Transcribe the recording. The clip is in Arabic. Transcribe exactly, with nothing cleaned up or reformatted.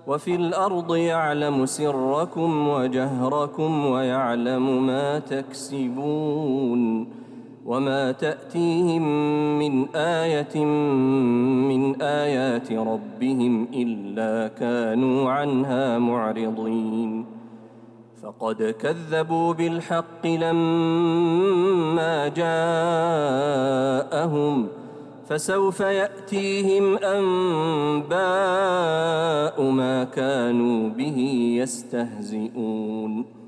وفي الأرض يعلم سركم وجهركم ويعلم ما تكسبون وما تأتيهم من آية من آيات ربهم إلا كانوا عنها معرضين فقد كذبوا بالحق لما جاءهم فسوف يأتيهم أنباء ما كانوا به يستهزئون